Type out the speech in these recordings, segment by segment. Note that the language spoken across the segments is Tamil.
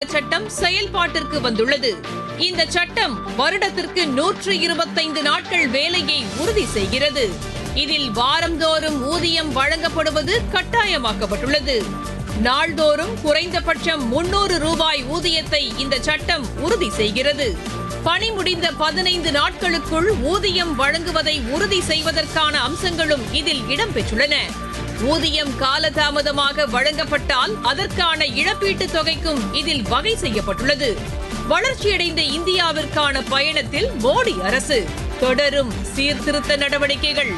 சட்டம் செயல்பாட்டிற்கு வந்துள்ளது. இந்த சட்டம் வருடத்திற்கு 125 நாட்கள் வேலையை உறுதி செய்கிறது. இதில் வாரந்தோறும் ஊதியம் வழங்கப்படுவது கட்டாயமாக்கப்பட்டுள்ளது. நாள்தோறும் குறைந்தபட்சம் 300 ரூபாய் ஊதியத்தை இந்த சட்டம் உறுதி செய்கிறது. பணி முடிந்த 15 நாட்களுக்குள் ஊதியம் வழங்குவதை உறுதி செய்வதற்கான அம்சங்களும் இதில் இடம்பெற்றுள்ளன. ஊதியம் காலதாமதமாக வழங்கப்பட்டால் அதற்கான இழப்பீட்டுத் தொகைக்கும் இதில் வகை செய்யப்பட்டுள்ளது. வளர்ச்சியடைந்த இந்தியாவிற்கான பயணத்தில் மோடி அரசு தொடரும் சீர்திருத்த நடவடிக்கைகள்.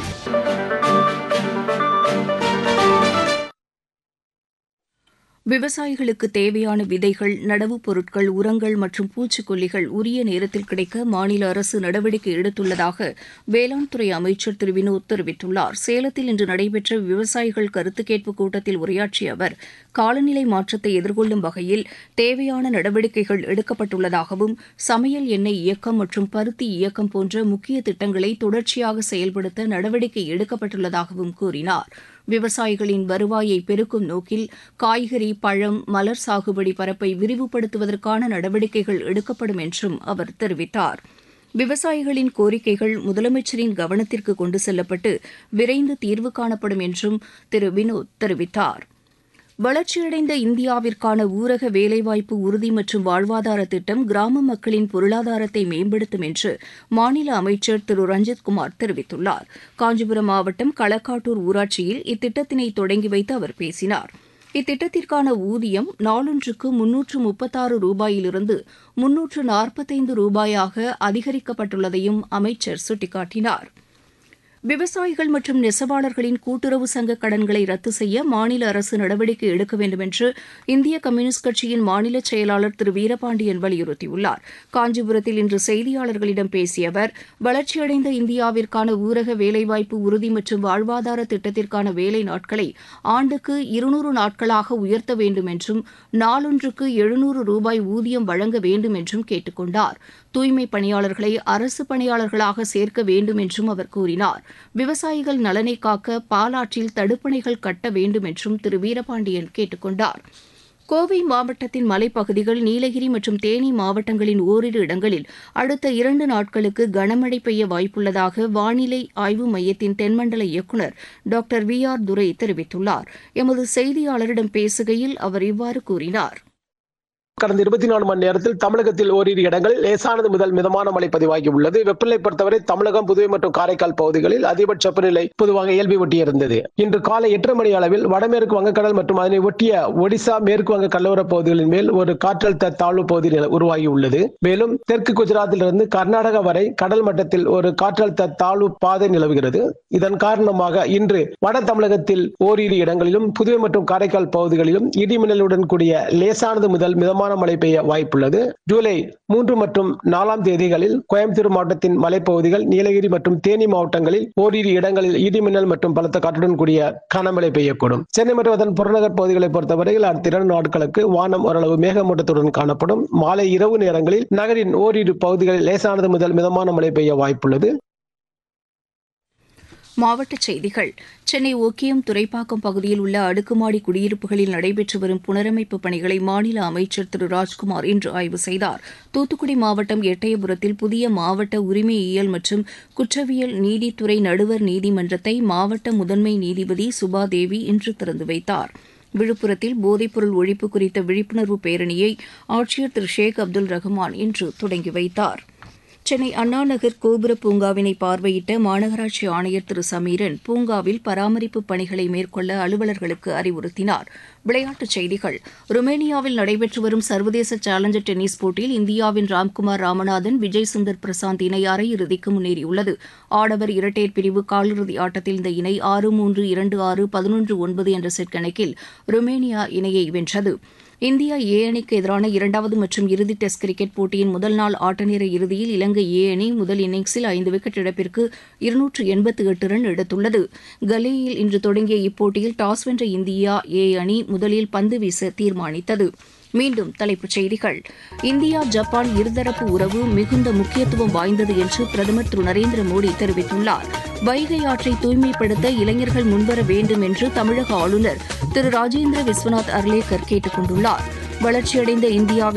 விவசாயிகளுக்கு தேவையான விதைகள், நடவுப் பொருட்கள், உரங்கள் மற்றும் பூச்சிக்கொல்லிகள் உரிய நேரத்தில் கிடைக்க மாநில அரசு நடவடிக்கை எடுத்துள்ளதாக வேளாண் துறை அமைச்சர் திரு வினோத் தெரிவித்துள்ளார். சேலத்தில் இன்று நடைபெற்ற விவசாயிகள் கருத்து கேட்பு கூட்டத்தில் உரையாற்றிய அவர், காலநிலை மாற்றத்தை எதிர்கொள்ளும் வகையில் தேவையான நடவடிக்கைகள் எடுக்கப்பட்டுள்ளதாகவும், சமையல் எண்ணெய் இயக்கம் மற்றும் பருத்தி இயக்கம் போன்ற முக்கிய திட்டங்களை தொடர்ச்சியாக செயல்படுத்த நடவடிக்கை எடுக்கப்பட்டுள்ளதாகவும் கூறினார். விவசாயிகளின் வருவாயை பெருக்கும் நோக்கில் காய்கறி, பழம், மலர் சாகுபடி பரப்பை விரிவுபடுத்துவதற்கான நடவடிக்கைகள் எடுக்கப்படும் என்றும் அவர் தெரிவித்தார். விவசாயிகளின் கோரிக்கைகள் முதலமைச்சரின் கவனத்திற்கு கொண்டு செல்லப்பட்டு விரைந்து தீர்வு காணப்படும் என்றும் திரு வினோத் தெரிவித்தார். வளர்ச்சியடைந்த இந்தியாவிற்கான ஊரக வேலைவாய்ப்பு உறுதி மற்றும் வாழ்வாதார திட்டம் கிராம மக்களின் பொருளாதாரத்தை மேம்படுத்தும் என்று மாநில அமைச்சர் திரு ரஞ்சித்குமார் தெரிவித்துள்ளார். காஞ்சிபுரம் மாவட்டம் களக்காட்டூர் ஊராட்சியில் இத்திட்டத்தினை தொடங்கி வைத்து அவர் பேசினார். இத்திட்டத்திற்கான ஊதியம் நாளொன்றுக்கு 336 ரூபாயிலிருந்து 345 ரூபாயாக அதிகரிக்கப்பட்டுள்ளதையும் அமைச்சர் சுட்டிக்காட்டினார். விவசாயிகள் மற்றும் நெசவாளர்களின் கூட்டுறவு சங்க கடன்களை ரத்து செய்ய மாநில அரசு நடவடிக்கை எடுக்க வேண்டும் என்று இந்திய கம்யூனிஸ்ட் கட்சியின் மாநில செயலாளர் திரு வீரபாண்டியன் வலியுறுத்தியுள்ளார். காஞ்சிபுரத்தில் இன்று செய்தியாளர்களிடம் பேசிய அவர், வளர்ச்சியடைந்த இந்தியாவிற்கான ஊரக வேலைவாய்ப்பு உறுதி மற்றும் வாழ்வாதார திட்டத்திற்கான வேலை நாட்களை ஆண்டுக்கு 200 நாட்களாக உயர்த்த வேண்டும் என்றும், நாளொன்றுக்கு 700 ரூபாய் ஊதியம் வழங்க வேண்டும் என்றும் கேட்டுக் கொண்டார். தூய்மை பணியாளர்களை அரசு பணியாளர்களாக சேர்க்க வேண்டும் என்றும் அவர் கூறினார். விவசாயிகள் நலனை காக்க பாலாற்றில் தடுப்பணைகள் கட்ட வேண்டும் என்றும் திரு வீரபாண்டியன் கேட்டுக் கொண்டார். கோவை மாவட்டத்தின் மலைப்பகுதிகள், நீலகிரி மற்றும் தேனி மாவட்டங்களின் ஓரிரு இடங்களில் அடுத்த 2 நாட்களுக்கு கனமழை பெய்ய வாய்ப்புள்ளதாக வானிலை ஆய்வு மையத்தின் தென்மண்டல இயக்குநர் டாக்டர் VR துரை தெரிவித்துள்ளார். எமது செய்தியாளரிடம் பேசுகையில் அவர் இவ்வாறு கூறினார். கடந்த 24 மணி நேரத்தில் தமிழகத்தில் ஓரிரு இடங்களில் லேசானது முதல் மிதமான மழை பதிவாகி உள்ளது. வெப்பநிலை பொறுத்தவரை தமிழகம், புதுவை மற்றும் காரைக்கால் பகுதிகளில் அதிகபட்ச வெப்பநிலை பொதுவாக இயல்பை ஒட்டியிருந்தது. இன்று காலை 8:30 மணி அளவில் வடமேற்கு வங்கக்கடல் மற்றும் அதனை ஒட்டிய ஒடிசா, மேற்கு வங்க கடலோர பகுதிகளின் மேல் ஒரு காற்றழுத்த தாழ்வு பகுதி உருவாகி உள்ளது. மேலும் தெற்கு குஜராத்திலிருந்து கர்நாடகா வரை கடல் மட்டத்தில் ஒரு காற்றழுத்த தாழ்வு பாதை நிலவுகிறது. இதன் காரணமாக இன்று வட தமிழகத்தில் ஓரிரு இடங்களிலும், புதுவை மற்றும் காரைக்கால் பகுதிகளிலும் இடிமின்னலுடன் கூடிய லேசானது முதல் மிதமான மழை பெய்ய வாய்ப்புள்ளது. ஜூலை 3 மற்றும் 4 தேதிகளில் கோயம்புத்தூர் மாவட்டத்தின் மலைப்பகுதிகள், நீலகிரி மற்றும் தேனி மாவட்டங்களில் ஓரிரு இடங்களில் இடிமின்னல் மற்றும் பலத்த காற்றுடன் கூடிய கனமழை பெய்யக்கூடும். சென்னை மற்றும் அதன் புறநகர் பகுதிகளை பொறுத்தவரையில் அடுத்த 2 நாட்களுக்கு வானம் ஓரளவு மேகமூட்டத்துடன் காணப்படும். மாலை இரவு நேரங்களில் நகரின் ஓரிரு பகுதிகளில் லேசானது முதல் மிதமான மழை பெய்ய வாய்ப்புள்ளது. மாவட்டச் செய்திகள். சென்னை ஒக்கியம் துறைப்பாக்கம் பகுதியில் உள்ள அடுக்குமாடி குடியிருப்புகளில் நடைபெற்று வரும் புனரமைப்பு பணிகளை மாநில அமைச்சர் திரு ராஜ்குமார் இன்று ஆய்வு செய்தார். தூத்துக்குடி மாவட்டம் எட்டயபுரத்தில் புதிய மாவட்ட உரிமையியல் மற்றும் குற்றவியல் நீதித்துறை நடுவர் நீதிமன்றத்தை மாவட்ட முதன்மை நீதிபதி சுபாதேவி இன்று திறந்து வைத்தார். விழுப்புரத்தில் போதைப்பொருள் ஒழிப்பு குறித்த விழிப்புணர்வு பேரணியை ஆட்சியர் திரு ஷேக் அப்துல் ரஹ்மான் இன்று தொடங்கி வைத்தார். சென்னை அண்ணாநகர் கோபுர பூங்காவினை பார்வையிட்ட மாநகராட்சி ஆணையர் திரு சமீரன் பூங்காவில் பராமரிப்பு பணிகளை மேற்கொள்ள அலுவலர்களுக்கு அறிவுறுத்தினார். விளையாட்டுச் செய்திகள். ருமேனியாவில் நடைபெற்று வரும் சர்வதேச சேலஞ்சர் டென்னிஸ் போட்டியில் இந்தியாவின் ராம்குமார் ராமநாதன், விஜய் சுந்தர் பிரசாந்த் இணை அரையிறுதிக்கு முன்னேறியுள்ளது. ஆடவர் இரட்டையர் பிரிவு காலிறுதி ஆட்டத்தில் இந்த இணை 6-3, 2-6, 11-9 என்ற செட் கணக்கில் ருமேனியா இணையை வென்றது. இந்தியா ஏ அணிக்கு எதிரான 2வது மற்றும் இறுதி டெஸ்ட் கிரிக்கெட் போட்டியின் முதல் நாள் ஆட்டநேர இறுதியில் இலங்கை ஏ அணி முதல் இன்னிங்ஸில் 5 விக்கெட் இழப்பிற்கு 288 ரன் எடுத்துள்ளது. கலேயில் இன்று தொடங்கிய இப்போட்டியில் டாஸ் வென்ற இந்தியா ஏ அணி முதலில் பந்து வீச தீர்மானித்தது. மீண்டும் தலைப்புச் செய்திகள். இந்தியா ஜப்பான் இருதரப்பு உறவு மிகுந்த முக்கியத்துவம் வாய்ந்தது என்று பிரதமர் திரு நரேந்திர மோடி தெரிவித்துள்ளார். வைகை ஆற்றை தூய்மைப்படுத்த இளைஞர்கள் முன்வர வேண்டும் என்று தமிழக ஆளுநர் திரு ராஜேந்திர விஸ்வநாத் அர்லேக்கர் கேட்டுக் கொண்டுள்ளார். வளர்ச்சியடைந்த இந்தியாவை